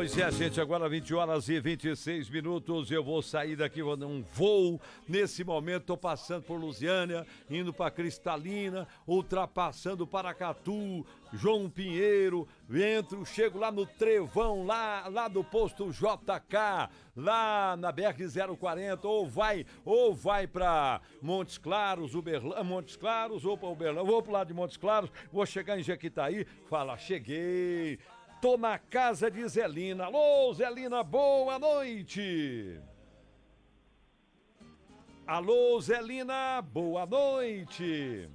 Pois é, gente, agora 20 horas e 26 minutos, eu vou sair daqui, vou dar um voo. Nesse momento, estou passando por Lusiânia, indo para Cristalina, ultrapassando Paracatu, João Pinheiro, entro, chego lá no Trevão, lá do posto JK, lá na BR-040, ou vai para Montes Claros, Montes Claros, ou para Uberlândia, vou pro lado de Montes Claros, vou chegar em Jequitaí, fala, cheguei. Tô na casa de Zelina. Alô, Zelina, boa noite. Alô, Zelina, boa noite.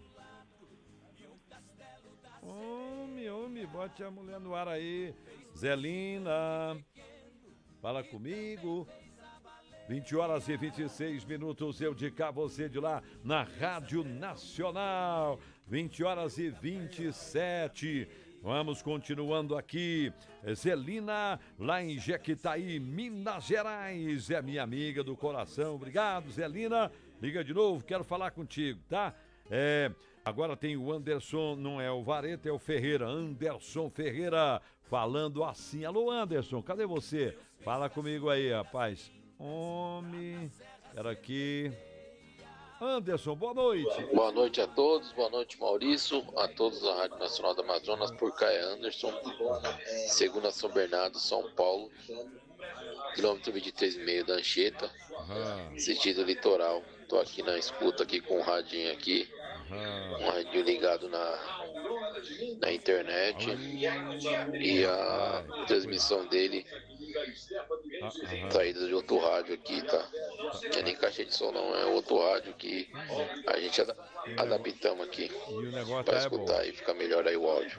Homem, bote a mulher no ar aí. Zelina, fala comigo. 20 horas e 26 minutos, eu de cá, você de lá, na Rádio Nacional. 20 horas e 27. Vamos continuando aqui. Zelina, lá em Jequitaí, Minas Gerais. É minha amiga do coração. Obrigado, Zelina. Liga de novo, quero falar contigo, tá? Agora tem o Anderson, não é o Vareta, é o Ferreira. Anderson Ferreira falando assim. Alô, Anderson, cadê você? Fala comigo aí, rapaz. Homem, espera aqui. Anderson, boa noite. Boa noite a todos, boa noite Maurício, a todos da Rádio Nacional do Amazonas, por cá é Anderson, segunda São Bernardo, São Paulo, quilômetro 23,5 da Anchieta, sentido litoral. Tô aqui na escuta aqui com o radinho aqui, um radinho ligado na internet e a transmissão dele saída de outro rádio aqui, tá? Não é nem caixa de som não, é outro rádio que a gente adaptamos aqui pra escutar e ficar melhor aí o áudio.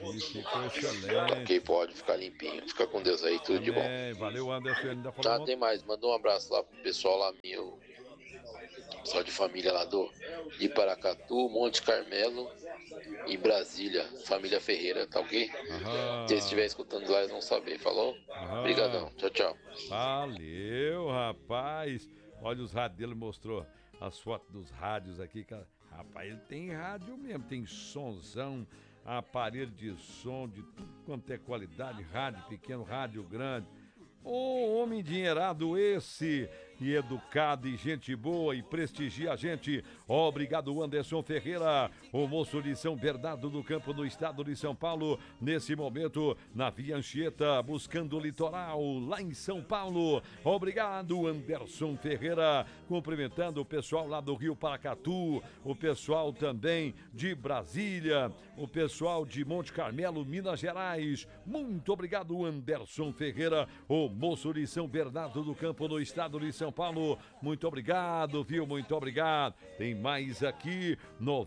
Ok, pode ficar limpinho. Fica com Deus aí, tudo de bom. Valeu, Anderson. Tem mais, manda um abraço lá pro pessoal lá meu, só de família lá de Paracatu, Monte Carmelo e Brasília, família Ferreira, tá ok? Se eles estiverem escutando lá, eles vão saber, falou? Obrigadão, tchau, tchau. Valeu, rapaz. Olha os rádios dele, mostrou as fotos dos rádios aqui. Rapaz, ele tem rádio mesmo, tem sonzão, aparelho de som, de tudo quanto é qualidade, rádio pequeno, rádio grande. Ô, homem endinheirado esse, e educado, e gente boa, e prestigia a gente. Obrigado, Anderson Ferreira, o moço de São Bernardo do Campo, no estado de São Paulo, nesse momento, na Via Anchieta, buscando o litoral, lá em São Paulo. Obrigado, Anderson Ferreira, cumprimentando o pessoal lá do Rio Paracatu, o pessoal também de Brasília, o pessoal de Monte Carmelo, Minas Gerais. Muito obrigado, Anderson Ferreira, o moço de São Bernardo do Campo, no estado de São Paulo. Muito obrigado, viu? Muito obrigado. Tem mais aqui,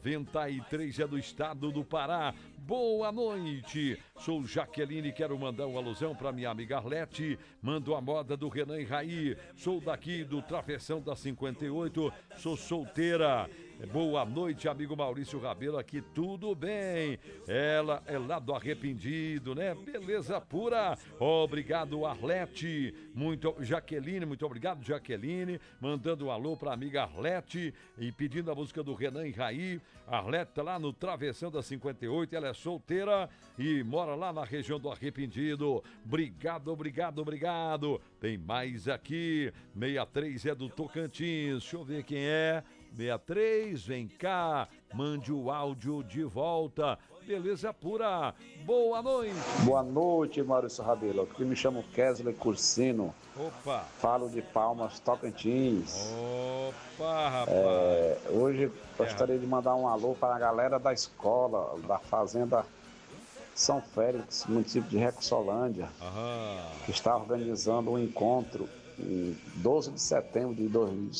93 é do estado do Pará. Boa noite, sou Jaqueline, quero mandar uma alusão para minha amiga Arlete, mando a moda do Renan e Raí, sou daqui do Travessão da 58, sou solteira. Boa noite, amigo Maurício Rabelo, aqui tudo bem? Ela é lá do Arrependido, né? Beleza pura. Obrigado, Arlete. Jaqueline, muito obrigado, Jaqueline. Mandando um alô pra amiga Arlete e pedindo a música do Renan e Raí. Arlete tá lá no Travessão da 58, ela é solteira e mora lá na região do Arrependido. Obrigado, obrigado, obrigado. Tem mais aqui, 63 é do Tocantins. Deixa eu ver quem é. 63, vem cá, mande o áudio de volta. Beleza pura, boa noite. Boa noite, Maurício Rabelo. Aqui me chamo Kesley Cursino. Opa. Falo de Palmas, Tocantins. Opa, rapaz. Hoje gostaria de mandar um alô para a galera da escola, da Fazenda São Félix, município de Rexolândia, que está organizando um encontro em 12 de setembro de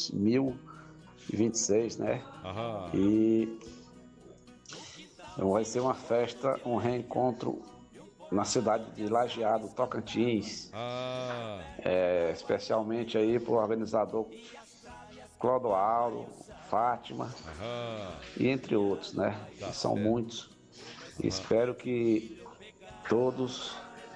2026, né? E vai ser uma festa, um reencontro na cidade de Lajeado, Tocantins. Especialmente aí para o organizador Clodoaldo, Fátima, e entre outros, né? Que são muitos. Espero que todos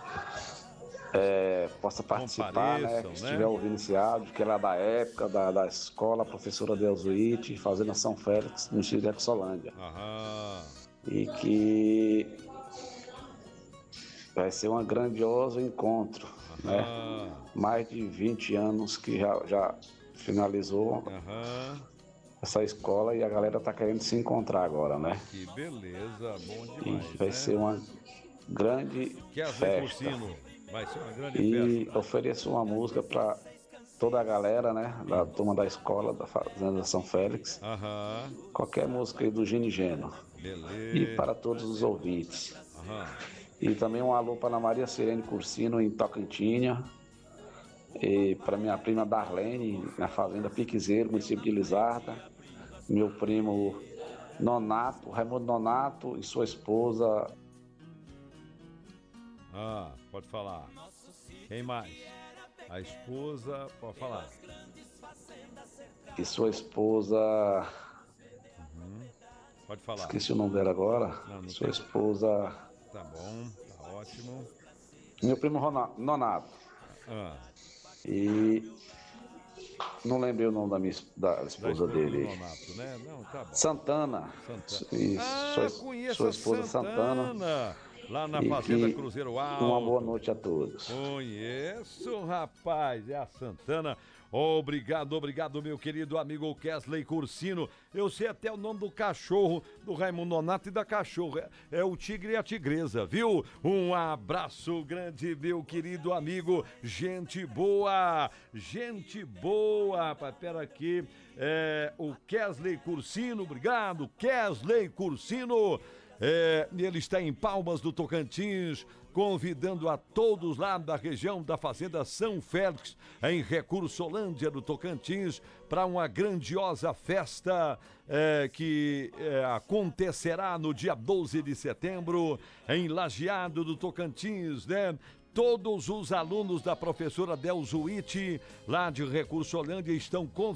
possam participar, né? Que estiver ouvindo esse áudio, que é lá da época da escola, a professora Delzuíte, fazendo São Félix, no Chile de Exolândia. E que Vai ser um grandioso encontro, né? Mais de 20 anos que já finalizou essa escola e a galera tá querendo se encontrar agora, né? Que beleza, bom demais. E vai ser uma grande festa. Vai ser uma grande e festa. ofereço uma música para toda a galera, né? Da turma da escola, da Fazenda São Félix. Qualquer música aí do Gino e Geno. Beleza. E para todos os ouvintes. E também um alô para Ana Maria Sirene Cursino, em Tocantinha. E para minha prima Darlene, na Fazenda Piquezeiro, município de Lizarda. Meu primo Nonato, Raimundo Nonato e sua esposa. Pode falar. Quem mais? A esposa, pode falar. E sua esposa. Pode falar. Esqueci o nome dela agora. Não sua esposa. Tá bom, tá ótimo. Meu primo Nonato. E não lembrei o nome da esposa dele. Nonato, né? Não, tá bom. Santana. E sua esposa Santana. Lá na Fazenda Cruzeiro Alto. Uma boa noite a todos. Conheço, rapaz, é a Santana. Obrigado, meu querido amigo Kesley Cursino. Eu sei até o nome do cachorro do Raimundo Nonato e da cachorra. É o tigre e a tigresa, viu? Um abraço grande, meu querido amigo. Gente boa, rapaz. Pera aqui. O Kesley Cursino, obrigado, Kesley Cursino. Ele está em Palmas do Tocantins, convidando a todos lá da região da Fazenda São Félix, em Recursolândia do Tocantins, para uma grandiosa festa que acontecerá no dia 12 de setembro, em Lajeado do Tocantins, né? Todos os alunos da professora Delzuíte, lá de Recursolândia, estão convidados